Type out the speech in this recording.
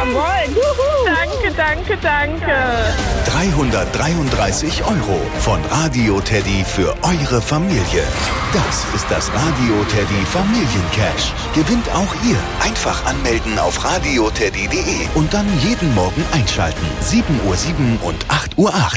Jawohl. Danke, danke, danke. 333 € von Radio Teddy für eure Familie. Das ist das Radio Teddy Familiencash. Gewinnt auch ihr. Einfach anmelden auf radioteddy.de und dann jeden Morgen einschalten. 7:07 und 8:08 Uhr.